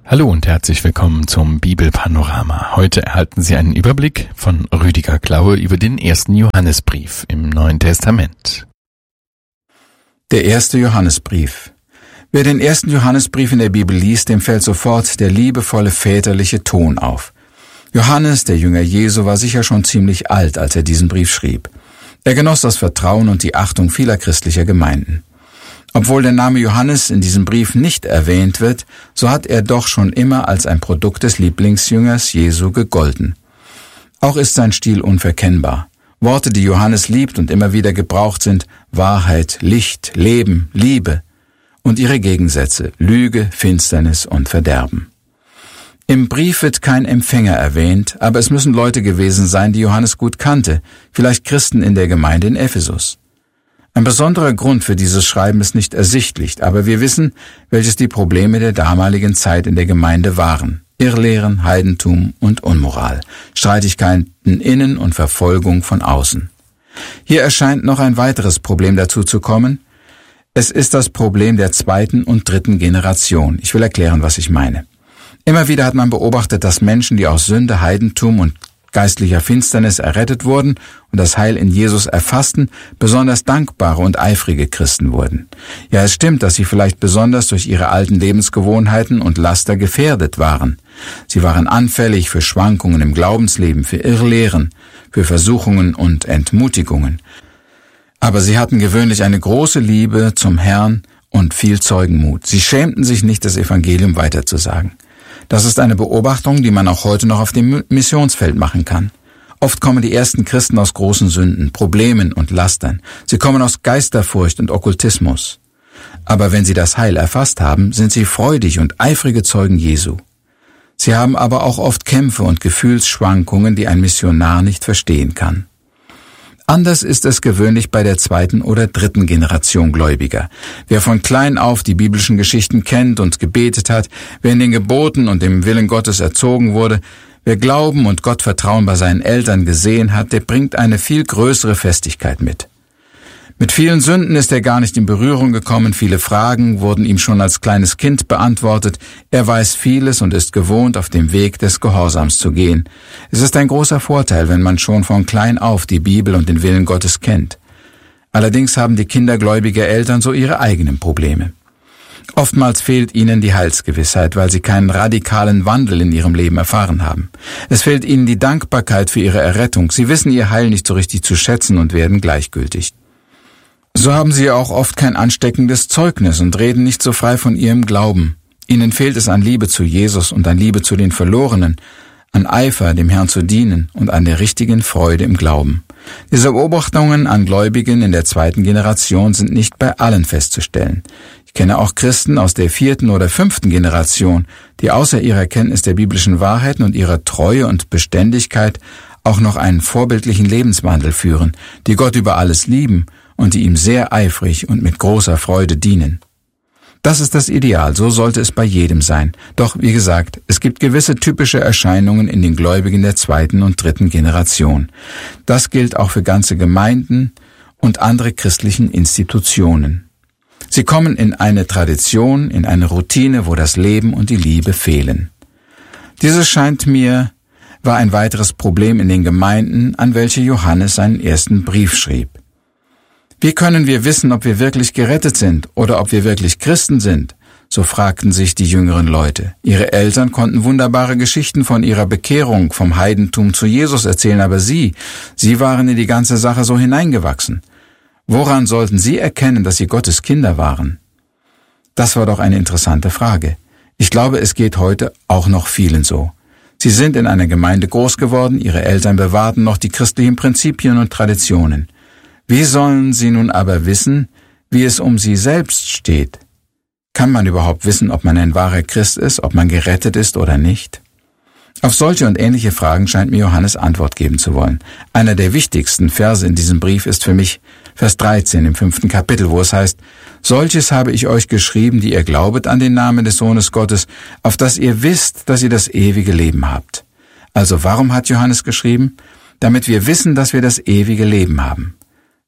Hallo und herzlich willkommen zum Bibelpanorama. Heute erhalten Sie einen Überblick von Rüdiger Klaue über den ersten Johannesbrief im Neuen Testament. Der erste Johannesbrief. Wer den ersten Johannesbrief in der Bibel liest, dem fällt sofort der liebevolle väterliche Ton auf. Johannes, der Jünger Jesu, war sicher schon ziemlich alt, als er diesen Brief schrieb. Er genoss das Vertrauen und die Achtung vieler christlicher Gemeinden. Obwohl der Name Johannes in diesem Brief nicht erwähnt wird, so hat er doch schon immer als ein Produkt des Lieblingsjüngers Jesu gegolten. Auch ist sein Stil unverkennbar. Worte, die Johannes liebt und immer wieder gebraucht sind: Wahrheit, Licht, Leben, Liebe und ihre Gegensätze: Lüge, Finsternis und Verderben. Im Brief wird kein Empfänger erwähnt, aber es müssen Leute gewesen sein, die Johannes gut kannte, vielleicht Christen in der Gemeinde in Ephesus. Ein besonderer Grund für dieses Schreiben ist nicht ersichtlich, aber wir wissen, welches die Probleme der damaligen Zeit in der Gemeinde waren: Irrlehren, Heidentum und Unmoral, Streitigkeiten innen und Verfolgung von außen. Hier erscheint noch ein weiteres Problem dazu zu kommen. Es ist das Problem der zweiten und dritten Generation. Ich will erklären, was ich meine. Immer wieder hat man beobachtet, dass Menschen, die aus Sünde, Heidentum und geistlicher Finsternis errettet wurden und das Heil in Jesus erfassten, besonders dankbare und eifrige Christen wurden. Ja, es stimmt, dass sie vielleicht besonders durch ihre alten Lebensgewohnheiten und Laster gefährdet waren. Sie waren anfällig für Schwankungen im Glaubensleben, für Irrlehren, für Versuchungen und Entmutigungen. Aber sie hatten gewöhnlich eine große Liebe zum Herrn und viel Zeugenmut. Sie schämten sich nicht, das Evangelium weiterzusagen. Das ist eine Beobachtung, die man auch heute noch auf dem Missionsfeld machen kann. Oft kommen die ersten Christen aus großen Sünden, Problemen und Lastern. Sie kommen aus Geisterfurcht und Okkultismus. Aber wenn sie das Heil erfasst haben, sind sie freudig und eifrige Zeugen Jesu. Sie haben aber auch oft Kämpfe und Gefühlsschwankungen, die ein Missionar nicht verstehen kann. Anders ist es gewöhnlich bei der zweiten oder dritten Generation Gläubiger. Wer von klein auf die biblischen Geschichten kennt und gebetet hat, wer in den Geboten und dem Willen Gottes erzogen wurde, wer Glauben und Gottvertrauen bei seinen Eltern gesehen hat, der bringt eine viel größere Festigkeit mit. Mit vielen Sünden ist er gar nicht in Berührung gekommen, viele Fragen wurden ihm schon als kleines Kind beantwortet, er weiß vieles und ist gewohnt, auf dem Weg des Gehorsams zu gehen. Es ist ein großer Vorteil, wenn man schon von klein auf die Bibel und den Willen Gottes kennt. Allerdings haben die Kinder gläubiger Eltern so ihre eigenen Probleme. Oftmals fehlt ihnen die Heilsgewissheit, weil sie keinen radikalen Wandel in ihrem Leben erfahren haben. Es fehlt ihnen die Dankbarkeit für ihre Errettung, sie wissen ihr Heil nicht so richtig zu schätzen und werden gleichgültig. So haben sie auch oft kein ansteckendes Zeugnis und reden nicht so frei von ihrem Glauben. Ihnen fehlt es an Liebe zu Jesus und an Liebe zu den Verlorenen, an Eifer, dem Herrn zu dienen und an der richtigen Freude im Glauben. Diese Beobachtungen an Gläubigen in der zweiten Generation sind nicht bei allen festzustellen. Ich kenne auch Christen aus der vierten oder fünften Generation, die außer ihrer Kenntnis der biblischen Wahrheiten und ihrer Treue und Beständigkeit auch noch einen vorbildlichen Lebenswandel führen, die Gott über alles lieben und die ihm sehr eifrig und mit großer Freude dienen. Das ist das Ideal, so sollte es bei jedem sein. Doch, wie gesagt, es gibt gewisse typische Erscheinungen in den Gläubigen der zweiten und dritten Generation. Das gilt auch für ganze Gemeinden und andere christlichen Institutionen. Sie kommen in eine Tradition, in eine Routine, wo das Leben und die Liebe fehlen. Dieses scheint mir war ein weiteres Problem in den Gemeinden, an welche Johannes seinen ersten Brief schrieb. Wie können wir wissen, ob wir wirklich gerettet sind oder ob wir wirklich Christen sind? So fragten sich die jüngeren Leute. Ihre Eltern konnten wunderbare Geschichten von ihrer Bekehrung, vom Heidentum zu Jesus erzählen, aber sie waren in die ganze Sache so hineingewachsen. Woran sollten sie erkennen, dass sie Gottes Kinder waren? Das war doch eine interessante Frage. Ich glaube, es geht heute auch noch vielen so. Sie sind in einer Gemeinde groß geworden, ihre Eltern bewahrten noch die christlichen Prinzipien und Traditionen. Wie sollen sie nun aber wissen, wie es um sie selbst steht? Kann man überhaupt wissen, ob man ein wahrer Christ ist, ob man gerettet ist oder nicht? Auf solche und ähnliche Fragen scheint mir Johannes Antwort geben zu wollen. Einer der wichtigsten Verse in diesem Brief ist für mich Vers 13 im 5. Kapitel, wo es heißt: Solches habe ich euch geschrieben, die ihr glaubet an den Namen des Sohnes Gottes, auf dass ihr wisst, dass ihr das ewige Leben habt. Also warum hat Johannes geschrieben? Damit wir wissen, dass wir das ewige Leben haben.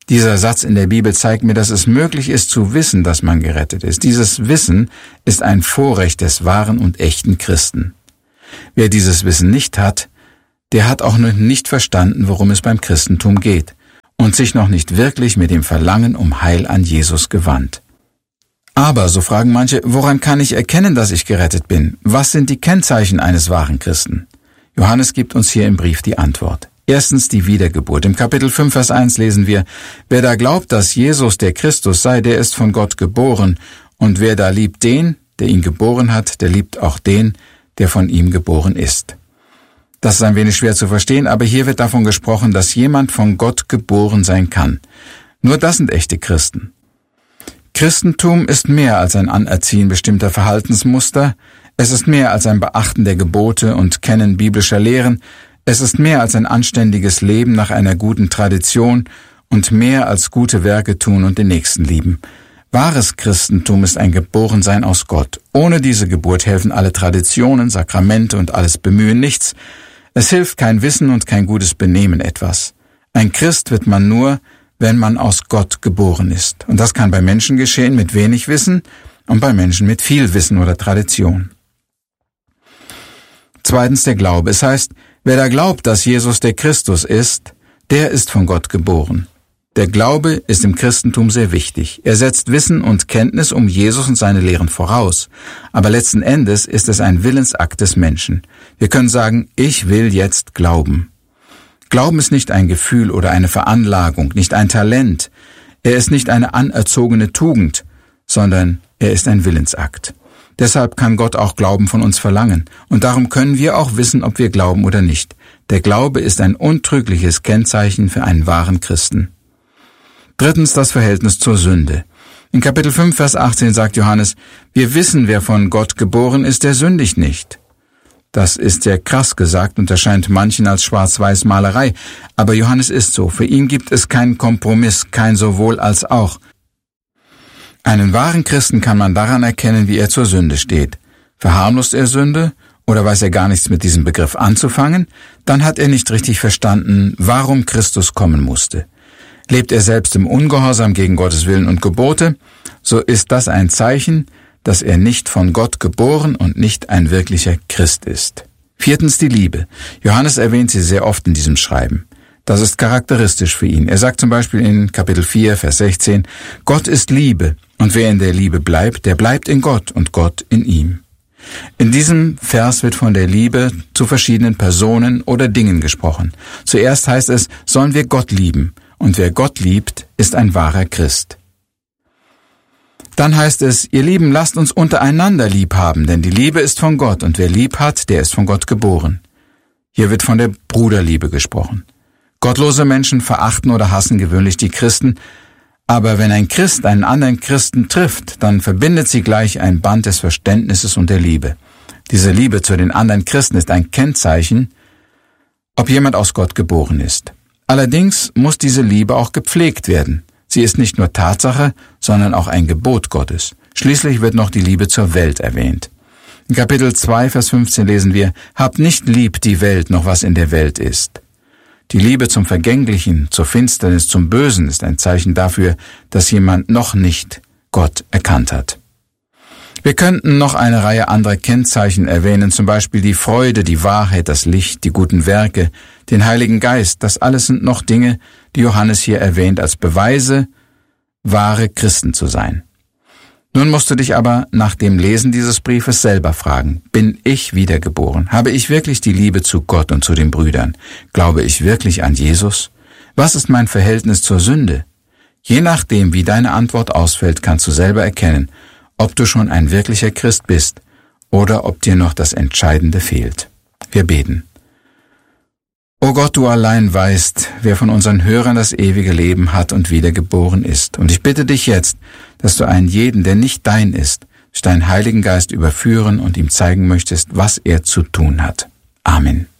Dieser Satz in der Bibel zeigt mir, dass es möglich ist zu wissen, dass man gerettet ist. Dieses Wissen ist ein Vorrecht des wahren und echten Christen. Wer dieses Wissen nicht hat, der hat auch noch nicht verstanden, worum es beim Christentum geht und sich noch nicht wirklich mit dem Verlangen um Heil an Jesus gewandt. Aber, so fragen manche, woran kann ich erkennen, dass ich gerettet bin? Was sind die Kennzeichen eines wahren Christen? Johannes gibt uns hier im Brief die Antwort. Erstens die Wiedergeburt. Im Kapitel 5, Vers 1 lesen wir, wer da glaubt, dass Jesus der Christus sei, der ist von Gott geboren. Und wer da liebt den, der ihn geboren hat, der liebt auch den, der von ihm geboren ist. Das ist ein wenig schwer zu verstehen, aber hier wird davon gesprochen, dass jemand von Gott geboren sein kann. Nur das sind echte Christen. Christentum ist mehr als ein Anerziehen bestimmter Verhaltensmuster. Es ist mehr als ein Beachten der Gebote und Kennen biblischer Lehren. Es ist mehr als ein anständiges Leben nach einer guten Tradition und mehr als gute Werke tun und den Nächsten lieben. Wahres Christentum ist ein Geborensein aus Gott. Ohne diese Geburt helfen alle Traditionen, Sakramente und alles Bemühen nichts. Es hilft kein Wissen und kein gutes Benehmen etwas. Ein Christ wird man nur, wenn man aus Gott geboren ist. Und das kann bei Menschen geschehen mit wenig Wissen und bei Menschen mit viel Wissen oder Tradition. Zweitens der Glaube. Es heißt, wer da glaubt, dass Jesus der Christus ist, der ist von Gott geboren. Der Glaube ist im Christentum sehr wichtig. Er setzt Wissen und Kenntnis um Jesus und seine Lehren voraus. Aber letzten Endes ist es ein Willensakt des Menschen. Wir können sagen, ich will jetzt glauben. Glauben ist nicht ein Gefühl oder eine Veranlagung, nicht ein Talent. Er ist nicht eine anerzogene Tugend, sondern er ist ein Willensakt. Deshalb kann Gott auch Glauben von uns verlangen. Und darum können wir auch wissen, ob wir glauben oder nicht. Der Glaube ist ein untrügliches Kennzeichen für einen wahren Christen. Drittens das Verhältnis zur Sünde. In Kapitel 5, Vers 18 sagt Johannes, wir wissen, wer von Gott geboren ist, der sündigt nicht. Das ist sehr krass gesagt und erscheint manchen als Schwarz-Weiß-Malerei. Aber Johannes ist so. Für ihn gibt es keinen Kompromiss, kein sowohl als auch. Einen wahren Christen kann man daran erkennen, wie er zur Sünde steht. Verharmlost er Sünde oder weiß er gar nichts mit diesem Begriff anzufangen, dann hat er nicht richtig verstanden, warum Christus kommen musste. Lebt er selbst im Ungehorsam gegen Gottes Willen und Gebote, so ist das ein Zeichen, dass er nicht von Gott geboren und nicht ein wirklicher Christ ist. Viertens die Liebe. Johannes erwähnt sie sehr oft in diesem Schreiben. Das ist charakteristisch für ihn. Er sagt zum Beispiel in Kapitel 4, Vers 16, Gott ist Liebe, und wer in der Liebe bleibt, der bleibt in Gott und Gott in ihm. In diesem Vers wird von der Liebe zu verschiedenen Personen oder Dingen gesprochen. Zuerst heißt es, sollen wir Gott lieben, und wer Gott liebt, ist ein wahrer Christ. Dann heißt es, ihr Lieben, lasst uns untereinander lieb haben, denn die Liebe ist von Gott, und wer lieb hat, der ist von Gott geboren. Hier wird von der Bruderliebe gesprochen. Gottlose Menschen verachten oder hassen gewöhnlich die Christen, aber wenn ein Christ einen anderen Christen trifft, dann verbindet sie gleich ein Band des Verständnisses und der Liebe. Diese Liebe zu den anderen Christen ist ein Kennzeichen, ob jemand aus Gott geboren ist. Allerdings muss diese Liebe auch gepflegt werden. Sie ist nicht nur Tatsache, sondern auch ein Gebot Gottes. Schließlich wird noch die Liebe zur Welt erwähnt. In Kapitel 2, Vers 15 lesen wir, habt nicht lieb die Welt, noch was in der Welt ist. Die Liebe zum Vergänglichen, zur Finsternis, zum Bösen ist ein Zeichen dafür, dass jemand noch nicht Gott erkannt hat. Wir könnten noch eine Reihe anderer Kennzeichen erwähnen, zum Beispiel die Freude, die Wahrheit, das Licht, die guten Werke, den Heiligen Geist. Das alles sind noch Dinge, die Johannes hier erwähnt als Beweise, wahre Christen zu sein. Nun musst du dich aber nach dem Lesen dieses Briefes selber fragen, bin ich wiedergeboren? Habe ich wirklich die Liebe zu Gott und zu den Brüdern? Glaube ich wirklich an Jesus? Was ist mein Verhältnis zur Sünde? Je nachdem, wie deine Antwort ausfällt, kannst du selber erkennen, ob du schon ein wirklicher Christ bist oder ob dir noch das Entscheidende fehlt. Wir beten. O Gott, du allein weißt, wer von unseren Hörern das ewige Leben hat und wiedergeboren ist. Und ich bitte dich jetzt, dass du einen jeden, der nicht dein ist, durch deinen Heiligen Geist überführen und ihm zeigen möchtest, was er zu tun hat. Amen.